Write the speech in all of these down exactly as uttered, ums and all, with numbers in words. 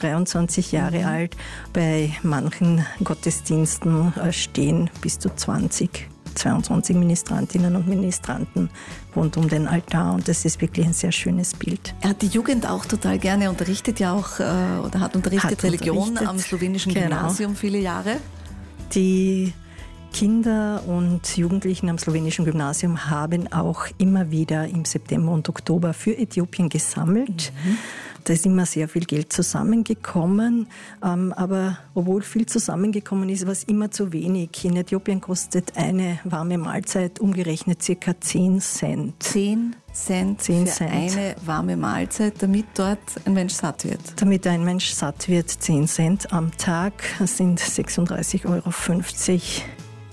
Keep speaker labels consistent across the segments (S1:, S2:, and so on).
S1: dreiundzwanzig Jahre mhm. alt. Bei manchen Gottesdiensten stehen bis zu zwanzig, zweiundzwanzig Ministrantinnen und Ministranten rund um den Altar und das ist wirklich ein sehr schönes Bild.
S2: Er hat die Jugend auch total gerne, er unterrichtet ja auch äh, oder hat unterrichtet hat Religion unterrichtet. Am slowenischen genau. Gymnasium viele Jahre.
S1: Die Kinder und Jugendlichen am slowenischen Gymnasium haben auch immer wieder im September und Oktober für Äthiopien gesammelt. Mhm. Da ist immer sehr viel Geld zusammengekommen, ähm, aber obwohl viel zusammengekommen ist, war es immer zu wenig. In Äthiopien kostet eine warme Mahlzeit umgerechnet circa zehn Cent.
S2: zehn Cent
S1: zehn
S2: für
S1: Cent.
S2: Eine warme Mahlzeit, damit dort ein Mensch satt wird?
S1: Damit ein Mensch satt wird, zehn Cent am Tag, das sind sechsunddreißig Euro fünfzig.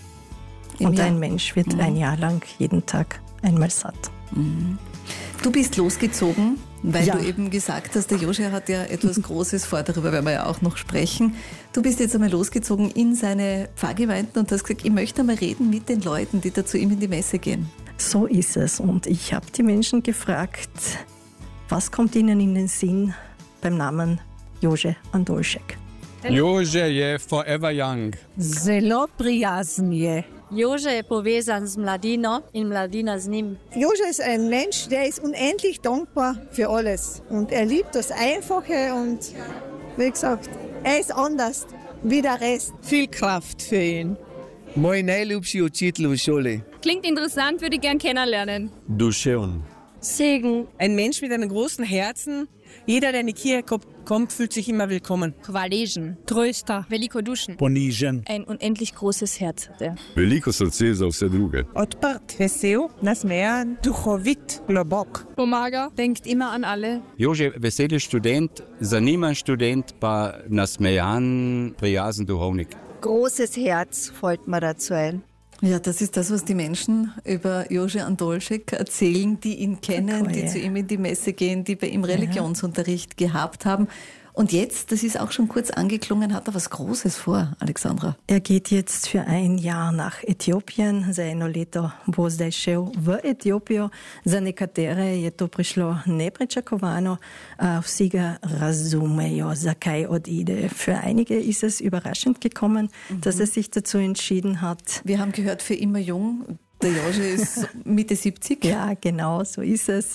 S1: Und
S2: Jahr.
S1: Ein Mensch wird mhm. ein Jahr lang jeden Tag einmal satt.
S2: Mhm. Du bist losgezogen, weil
S1: ja.
S2: du eben gesagt hast, der Jože hat ja etwas Großes vor, darüber werden wir ja auch noch sprechen. Du bist jetzt einmal losgezogen in seine Pfarrgemeinden und hast gesagt, ich möchte einmal reden mit den Leuten, die da zu ihm in die Messe gehen.
S1: So ist es und ich habe die Menschen gefragt, was kommt ihnen in den Sinn beim Namen Jože Andolšek?
S3: Jože je forever young.
S4: Zelo prijazen je.
S5: Jože je povezan z mladino in mladina z njim.
S6: Jože ist ein Mensch, der ist unendlich dankbar für alles. Und er liebt das Einfache und wie gesagt, er ist anders wie der Rest.
S4: Viel Kraft für ihn.
S7: Moj najljubši učitelj v šoli.
S8: Klingt interessant, würde ich gern kennenlernen.
S7: Duševn.
S5: Segen.
S9: Ein Mensch mit einem großen Herzen. Jeder, der in die Kirche kommt, fühlt sich immer willkommen.
S8: Hvaležen. Tröster. Velikodušen.
S10: Ponižen.
S8: Ein unendlich großes Herz.
S11: Veliko srce za vse druge.
S12: Odprt, vesel, nasmejan, duhovit, globok.
S8: Pomaga. Denkt immer an alle.
S13: Jože veseli študent, zaniman študent, pa nasmejan, prijazen duhovnik.
S14: Großes Herz fällt mir dazu ein.
S2: Ja, das ist das, was die Menschen über Jože Andolšek erzählen, die ihn kennen, okay, die zu ihm in die Messe gehen, die bei ihm Religionsunterricht gehabt haben. Und jetzt, das ist auch schon kurz angeklungen, hat er was Großes vor, Alexandra.
S1: Er geht jetzt für ein Jahr nach Etiopien. За едно лето bo zdaj šel v Etiopijo. Za nekatere je to prišlo nepričakovano. Vsi ga razumejo, zakaj odide. Für einige ist es überraschend gekommen, mhm. dass er sich dazu entschieden hat.
S2: Wir haben gehört, für immer jung. Der Jože ist Mitte siebzig.
S1: Ja, genau, so ist es.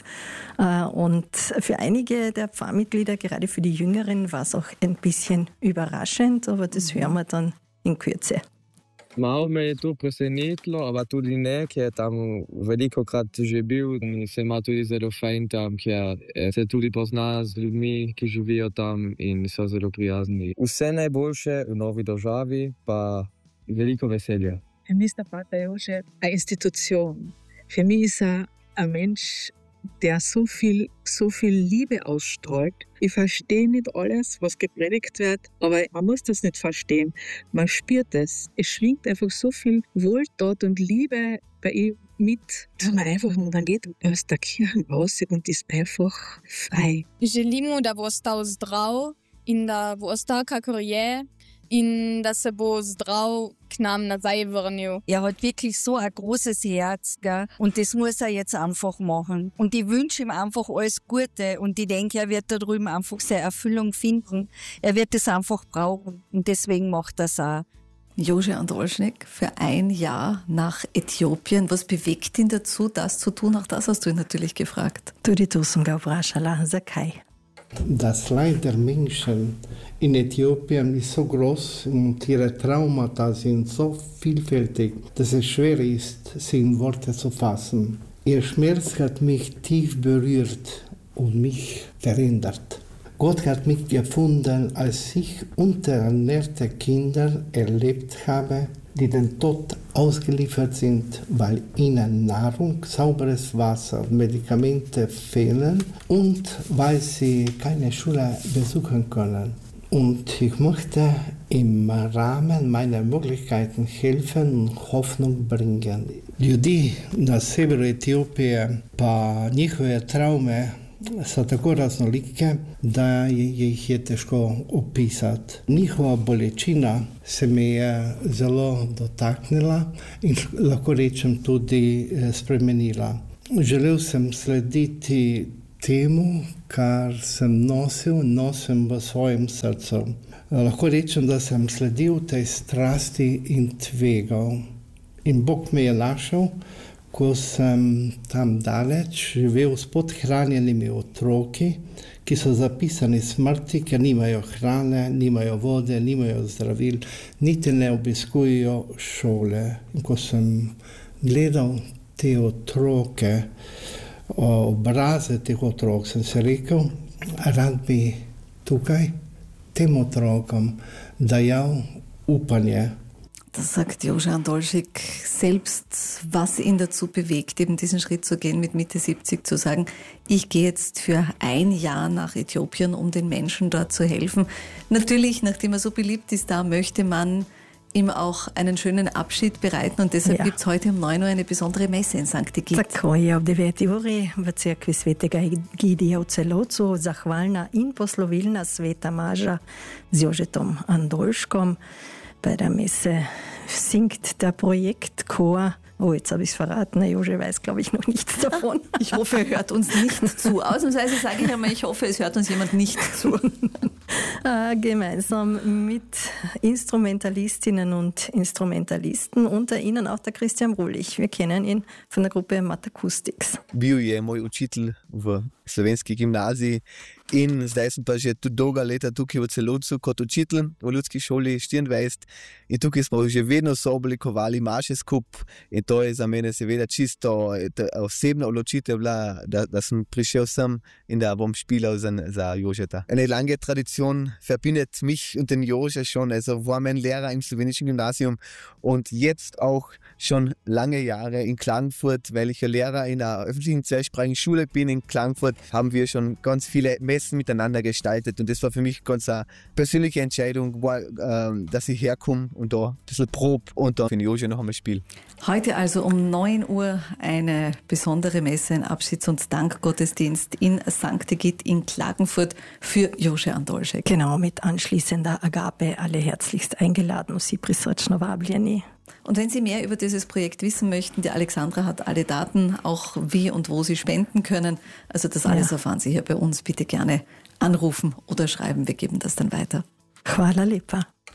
S1: Und für einige der Pfarrmitglieder, gerade für die Jüngeren, war es auch ein bisschen überraschend, aber das hören wir dann in Kürze.
S15: Malo me je to presenetilo, aber tudi ne, ker je tam velikokrat že bil in se ima tudi zelo fajn tam, ker se tudi pozna z ljudmi, ki živijo tam in so zelo prijazni. Vse najboljše v novi državi, pa veliko veselja.
S16: Für mich ist der Pater Jože eine Institution. Für mich ist er ein Mensch, der so viel, so viel Liebe ausstrahlt. Ich verstehe nicht alles, was gepredigt wird, aber man muss das nicht verstehen. Man spürt es. Es schwingt einfach so viel Wohltat und Liebe bei ihm mit. Dass man einfach, man geht aus der Kirche raus und ist einfach frei.
S8: Želimo, da bo ostal zdrav in da bo ostal kakor je. In da se bo zdrav k nam nazaj vrnil.
S4: Er hat wirklich so ein großes Herz, gell? Und das muss er jetzt einfach machen. Und ich wünsche ihm einfach alles Gute und ich denke, er wird da drüben einfach seine Erfüllung finden. Er wird das einfach brauchen und deswegen macht er es auch.
S2: Jože Andolšek für ein Jahr nach Äthiopien. Was bewegt ihn dazu, das zu tun? Auch das hast du ihn natürlich gefragt.
S1: Tudi to sem ga vprašala, zakaj.
S17: Das Leid der Menschen in Äthiopien ist so groß und ihre Traumata sind so vielfältig, dass es schwer ist, sie in Worte zu fassen. Ihr Schmerz hat mich tief berührt und mich verändert. Gott hat mich gefunden, als ich unterernährte Kinder erlebt habe, die dem Tod ausgeliefert sind, weil ihnen Nahrung, sauberes Wasser und Medikamente fehlen und weil sie keine Schule besuchen können. Und ich möchte im Rahmen meiner Möglichkeiten helfen und Hoffnung bringen. Ljudi na severu Etiopije pa njihove traume so tako raznolike, da jih je težko opisati. Njihova bolečina se me je zelo dotaknila in lahko rečem tudi spremenila. Želel sem slediti temu, kar sem nosil in nosim v svojem srcu. Lahko rečem, da sem sledil tej strasti in tvegal. In Bog me je našel, ko sem tam daleč živel s podhranjenimi otroki, ki so zapisani smrti, ker nimajo hrane, nimajo vode, nimajo zdravil, niti ne obiskujejo šole. In ko sem gledal te otroke, obraze teh otrok, sem se rekel, rad bi tukaj tem otrokom dajal upanje.
S2: Das sagt Jože Andolšek selbst, was ihn dazu bewegt, eben diesen Schritt zu gehen, mit Mitte siebzig zu sagen, ich gehe jetzt für ein Jahr nach Äthiopien, um den Menschen dort zu helfen. Natürlich, nachdem er so beliebt ist, da möchte man ihm auch einen schönen Abschied bereiten und deshalb ja. gibt es heute um neun Uhr eine besondere Messe in Sankt Egid.
S1: Tako je, ob deveti uri v cerkvi svetega Egidija v Celovcu zahvalna in poslovilna sveta maža z Jožetom Andolškom. Bei der Messe singt der Projektchor. Oh, jetzt habe ich es verraten. Der Jože weiß, glaube ich, noch nichts davon.
S2: Ich hoffe, er hört uns nicht zu. Ausnahmsweise sage ich einmal, ich hoffe, es hört uns jemand nicht zu.
S1: äh, gemeinsam mit Instrumentalistinnen und Instrumentalisten, unter ihnen auch der Christian Brulich. Wir kennen ihn von der Gruppe Matakustics.
S7: Bil je moj učitelj v slovenski gimnaziji in zdaj sem pa že tudi dolga leta tukaj v Celovcu kot učitelj v ljudski šoli štiriindvajset in tukaj smo že vedno sooblikovali maše skupaj in to je za mene seveda čisto osebna odločitev bila, da, da sem prišel sem in da bom špilal za, za Jožeta. Eine lange Tradition verbindet mich und den Jože schon, also war mein Lehrer im slowenischen Gymnasium und jetzt auch schon lange Jahre in Klagenfurt, weil ich ja Lehrer in einer öffentlichen zweisprachigen Schule bin in Klagenfurt, haben wir schon ganz viele Messen miteinander gestaltet und das war für mich ganz eine persönliche Entscheidung, war, äh, dass ich herkomme und da ein bisschen probe und dann für den Jože noch einmal spiele.
S2: Heute also um neun Uhr eine besondere Messe, ein Abschieds- und Dankgottesdienst in Sankt Egid in Klagenfurt für Jože Andolšek.
S1: Genau, mit anschließender Agape alle herzlichst eingeladen. Vsi prisrčno vabljeni.
S2: Und wenn Sie mehr über dieses Projekt wissen möchten, die Alexandra hat alle Daten, auch wie und wo Sie spenden können. Also das alles ja. erfahren Sie hier bei uns. Bitte gerne anrufen oder schreiben. Wir geben das dann weiter.
S1: Hvala lepa.